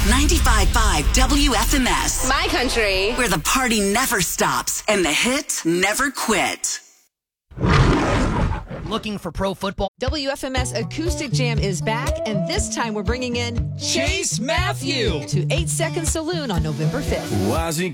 95.5 WFMS. My country. Where the party never stops and the hits never quit. Looking for pro football? WFMS Acoustic Jam is back, and this time we're bringing in Chase Matthew to 8 Second Saloon on November 5th. Why's he